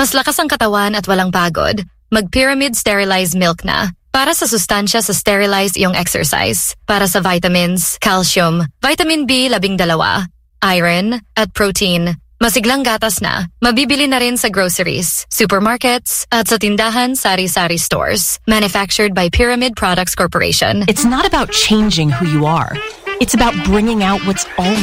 Mas lakas ang katawan at walang pagod, mag-Pyramid Sterilized Milk na. Para sa sustansya sa sterilized iyong exercise. Para sa vitamins, calcium, vitamin B12, iron, at protein. Masiglang gatas na. Mabibili na rin sa groceries, supermarkets, at sa tindahan sari-sari stores. Manufactured by Pyramid Products Corporation. It's not about changing who you are. It's about bringing out what's already